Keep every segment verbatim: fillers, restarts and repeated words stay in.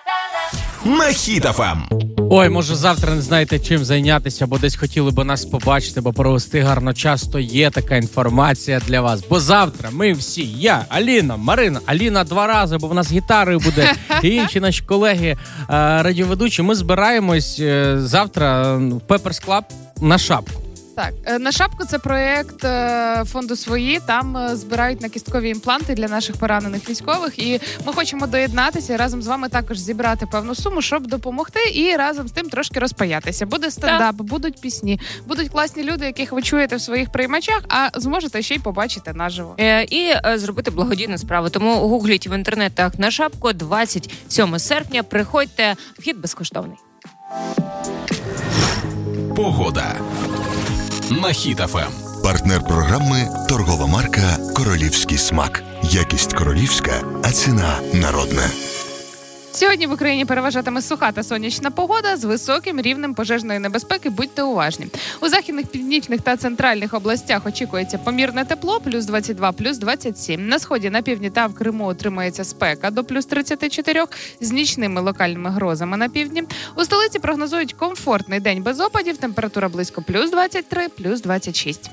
На Хіт еф ем. Ой, може завтра не знаєте чим зайнятися, бо десь хотіли би нас побачити, бо провести гарно час, то є така інформація для вас. Бо завтра ми всі, я, Аліна, Марина, Аліна два рази, бо в нас гітарою буде, і інші наші колеги радіоведучі, ми збираємось завтра в Pepper's Club на шапку. Так, на шапку це проєкт фонду «Свої». Там збирають на кісткові імпланти для наших поранених військових. І ми хочемо доєднатися і разом з вами також зібрати певну суму, щоб допомогти і разом з тим трошки розпаятися. Буде стендап, так. Будуть пісні, будуть класні люди, яких ви чуєте в своїх приймачах, а зможете ще й побачити наживо. Е, і е, зробити благодійну справу. Тому гугліть в інтернетах на шапку. двадцять сьомого серпня. Приходьте, вхід безкоштовний. Погода. На Хіт еф ем. Партнер програми – торгова марка «Королівський смак». Якість королівська, а ціна народна. Сьогодні в Україні переважатиме суха та сонячна погода з високим рівнем пожежної небезпеки. Будьте уважні. У західних, північних та центральних областях очікується помірне тепло, плюс двадцять два, плюс двадцять сім. На сході, на півдні та в Криму отримується спека до плюс тридцять чотири з нічними локальними грозами на півдні. У столиці прогнозують комфортний день без опадів, температура близько плюс двадцять три, плюс двадцять шість.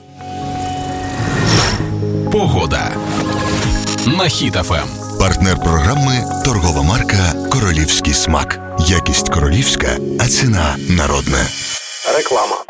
Погода. На Хіт еф ем. Партнер програми – торгова марка «Королівський смак». Якість королівська, а ціна народна. Реклама.